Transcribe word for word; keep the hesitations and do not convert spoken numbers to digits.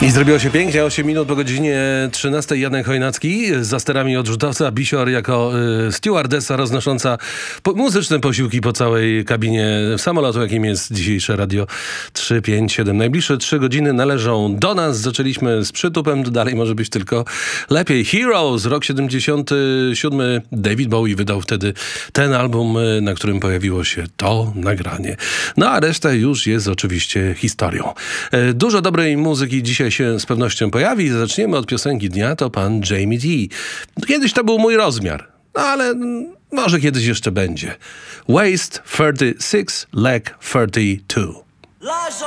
I zrobiło się pięknie, osiem minut po godzinie trzynastej. Janek Chojnacki, za sterami odrzutowca, Bisior jako y, stewardessa roznosząca po, muzyczne posiłki po całej kabinie samolotu, jakim jest dzisiejsze Radio trzysta pięćdziesiąt siedem. Najbliższe trzy godziny należą do nas. Zaczęliśmy z przytupem, dalej może być tylko lepiej. Heroes, rok siedemdziesiąty siódmy. David Bowie wydał wtedy ten album, na którym pojawiło się to nagranie. No a reszta już jest oczywiście historią. Y, dużo dobrej muzyki dzisiaj się z pewnością pojawi. Zaczniemy od piosenki dnia, to pan Jamie T. Kiedyś to był mój rozmiar, no ale może kiedyś jeszcze będzie. Waist trzydzieści sześć, leg trzydzieści dwa.